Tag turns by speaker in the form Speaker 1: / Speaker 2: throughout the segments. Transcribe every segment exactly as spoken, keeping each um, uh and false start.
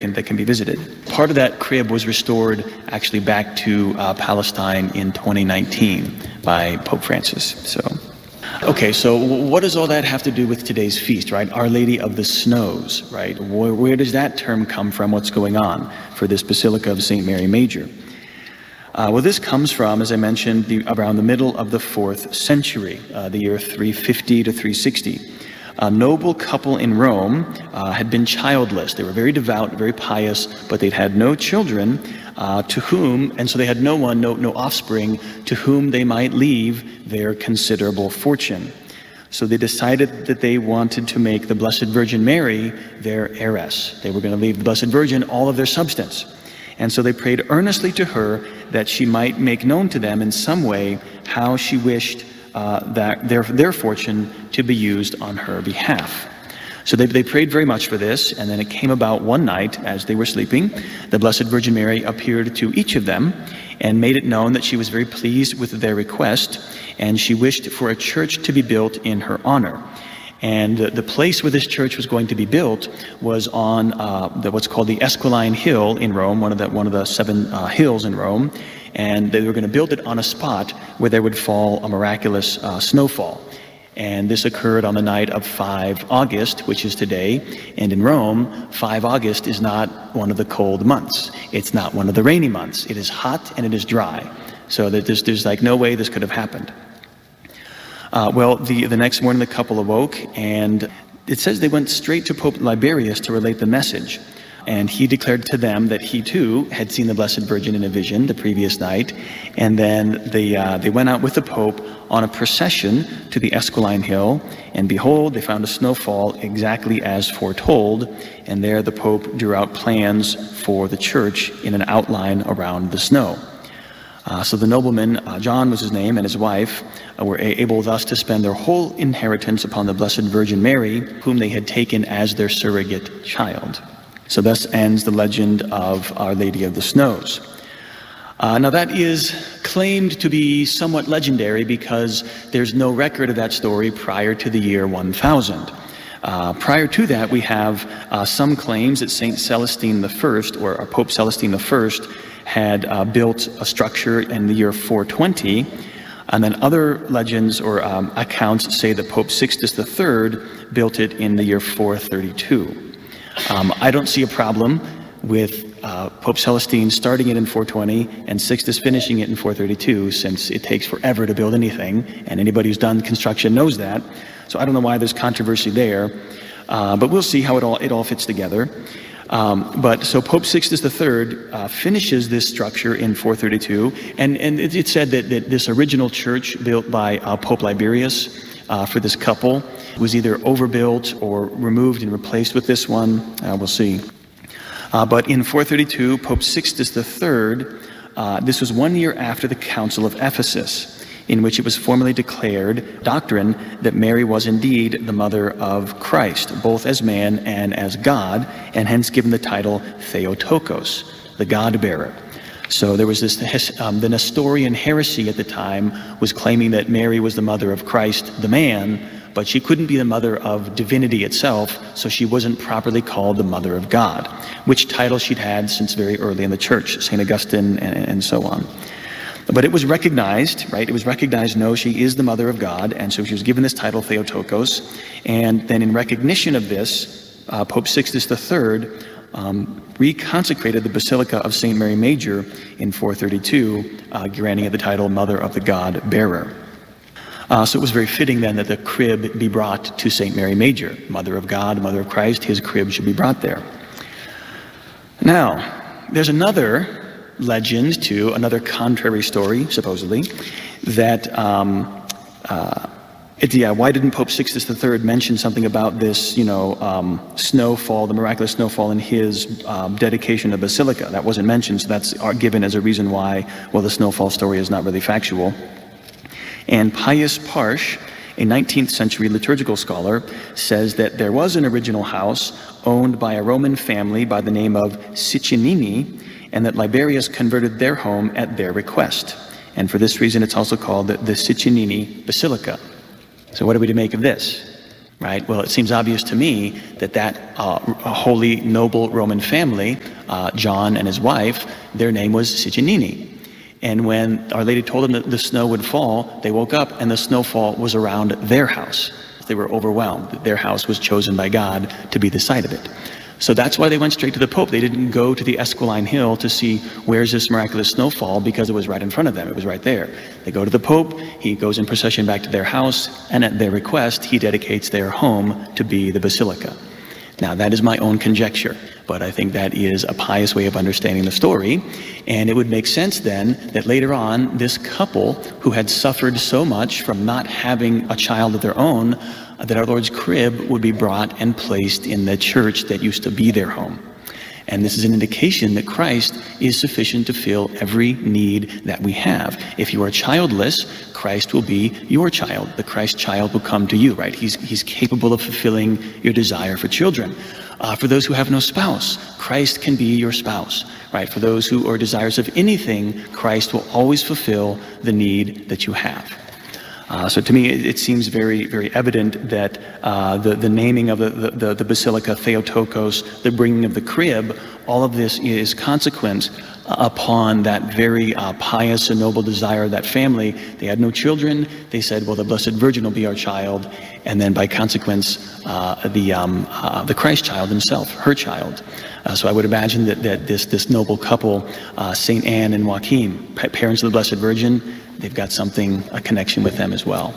Speaker 1: and that can be visited. Part of that crib was restored actually back to uh, Palestine in twenty nineteen by Pope Francis. So, okay, so what does all that have to do with today's feast, right? Our Lady of the Snows, right? Where, where does that term come from? What's going on for this Basilica of Saint Mary Major? Uh, well, this comes from, as I mentioned, the, around the middle of the fourth century, uh, the year three fifty to three sixty. A noble couple in Rome uh, had been childless. They were very devout, very pious, but they'd had no children uh, to whom, and so they had no one, no, no offspring, to whom they might leave their considerable fortune. So they decided that they wanted to make the Blessed Virgin Mary their heiress. They were going to leave the Blessed Virgin all of their substance. And so they prayed earnestly to her that she might make known to them in some way how she wished Uh, that their, their fortune to be used on her behalf. So they, they prayed very much for this, and then it came about one night as they were sleeping, the Blessed Virgin Mary appeared to each of them and made it known that she was very pleased with their request, and she wished for a church to be built in her honor. And uh, the place where this church was going to be built was on uh, the, what's called the Esquiline Hill in Rome, one of the, one of the seven uh, hills in Rome. And they were going to build it on a spot where there would fall a miraculous uh, snowfall. And this occurred on the night of five August, which is today. And in Rome, five August is not one of the cold months. It's not one of the rainy months. It is hot and it is dry. So there's, there's like no way this could have happened. Uh, well, the, the next morning the couple awoke, and it says they went straight to Pope Liberius to relate the message. And he declared to them that he too had seen the Blessed Virgin in a vision the previous night. And then they, uh, they went out with the Pope on a procession to the Esquiline Hill. And behold, they found a snowfall exactly as foretold. And there the Pope drew out plans for the church in an outline around the snow. Uh, so the nobleman, uh, John was his name, and his wife uh, were a- able thus to spend their whole inheritance upon the Blessed Virgin Mary, whom they had taken as their surrogate child. So thus ends the legend of Our Lady of the Snows. Uh, now that is claimed to be somewhat legendary because there's no record of that story prior to the year one thousand. Uh, prior to that, we have uh, some claims that Saint Celestine the First, or Pope Celestine the First, had uh, built a structure in the year four twenty, and then other legends or um, accounts say that Pope Sixtus the Third built it in the year four thirty-two. Um, I don't see a problem with uh, Pope Celestine starting it in four twenty and Sixtus finishing it in four thirty-two, since it takes forever to build anything, and anybody who's done construction knows that. So I don't know why there's controversy there, uh, but we'll see how it all it all fits together. Um, but so Pope Sixtus the Third uh, finishes this structure in four thirty-two, and and it, it said that, that this original church built by uh, Pope Liberius uh, for this couple was either overbuilt or removed and replaced with this one. Uh, we'll see. Uh, but in four thirty-two, Pope Sixtus the Third, uh, this was one year after the Council of Ephesus, in which it was formally declared doctrine that Mary was indeed the mother of Christ, both as man and as God, and hence given the title Theotokos, the God-bearer. So there was this, um, the Nestorian heresy at the time was claiming that Mary was the mother of Christ, the man, but she couldn't be the mother of divinity itself, so she wasn't properly called the mother of God, which title she'd had since very early in the church, Saint Augustine and, and so on. But it was recognized, right? It was recognized, no, she is the mother of God, and so she was given this title, Theotokos. And then in recognition of this, uh, Pope Sixtus the Third um, reconsecrated the Basilica of Saint Mary Major in four thirty-two, uh, granting it the title Mother of the God-bearer. Uh, so it was very fitting then that the crib be brought to Saint Mary Major, Mother of God, Mother of Christ. His crib should be brought there. Now, there's another legend too, another contrary story, supposedly, that, um, uh, it, yeah, why didn't Pope Sixtus the Third mention something about this, you know, um, snowfall, the miraculous snowfall in his um, dedication of Basilica? That wasn't mentioned, so that's given as a reason why, well, the snowfall story is not really factual. And Pius Parsch, a nineteenth century liturgical scholar, says that there was an original house owned by a Roman family by the name of Ciccinini, and that Liberius converted their home at their request. And for this reason, it's also called the, the Ciccinini Basilica. So what are we to make of this? right? Well, it seems obvious to me that that uh, holy, noble Roman family, uh, John and his wife, their name was Sigonini. And when Our Lady told them that the snow would fall, they woke up and the snowfall was around their house. They were overwhelmed. Their house was chosen by God to be the site of it. So that's why they went straight to the Pope. They didn't go to the Esquiline Hill to see where's this miraculous snowfall, because it was right in front of them. It was right there. They go to the Pope. He goes in procession back to their house, and at their request, he dedicates their home to be the basilica. Now, that is my own conjecture, but I think that is a pious way of understanding the story. And it would make sense then that later on, this couple who had suffered so much from not having a child of their own, uh, that our Lord's crib would be brought and placed in the church that used to be their home. And this is an indication that Christ is sufficient to fill every need that we have. If you are childless, Christ will be your child. The Christ child will come to you, right? He's, he's capable of fulfilling your desire for children. Uh, for those who have no spouse, Christ can be your spouse, right? For those who are desirous of anything, Christ will always fulfill the need that you have. Uh, so to me, it, it seems very, very evident that uh, the, the naming of the, the, the Basilica Theotokos, the bringing of the crib, all of this is consequent uh, upon that very uh, pious and noble desire of that family. They had no children. They said, well, the Blessed Virgin will be our child. And then by consequence, uh, the, um, uh, the Christ child himself, her child. Uh, so I would imagine that, that this, this noble couple, uh, Saint Anne and Joachim, parents of the Blessed Virgin, they've got something, a connection with them as well.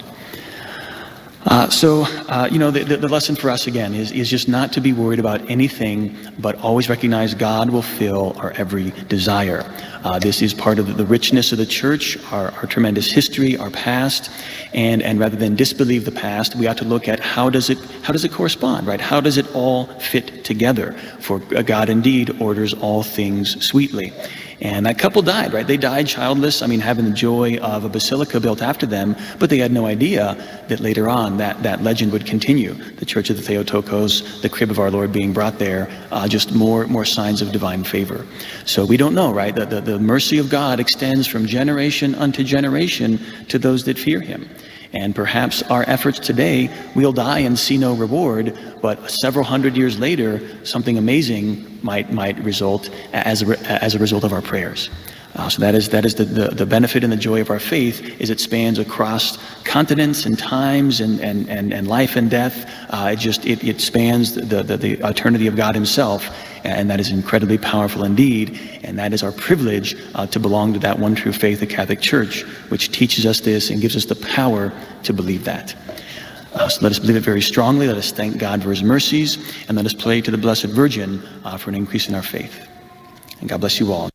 Speaker 1: Uh, so, uh, you know, the, the, the lesson for us, again, is, is just not to be worried about anything, but always recognize God will fill our every desire. Uh, this is part of the richness of the church, our, our tremendous history, our past, and, and rather than disbelieve the past, we ought to look at how does it, how does it correspond, right? How does it all fit together? For God indeed orders all things sweetly. And that couple died, right? They died childless, I mean, having the joy of a basilica built after them, but they had no idea that later on that, that legend would continue. The Church of the Theotokos, the crib of our Lord being brought there, uh, just more, more signs of divine favor. So we don't know, right? The, the, the mercy of God extends from generation unto generation to those that fear him. And perhaps our efforts today, we'll die and see no reward, but several hundred years later, something amazing might might result as a, as a result of our prayers. Uh, so that is that is the, the, the benefit and the joy of our faith, is it spans across continents and times and, and, and, and life and death. Uh, it just it, it spans the, the, the eternity of God himself, and that is incredibly powerful indeed. And that is our privilege uh, to belong to that one true faith, the Catholic Church, which teaches us this and gives us the power to believe that. Uh, so let us believe it very strongly. Let us thank God for his mercies, and let us pray to the Blessed Virgin uh, for an increase in our faith. And God bless you all.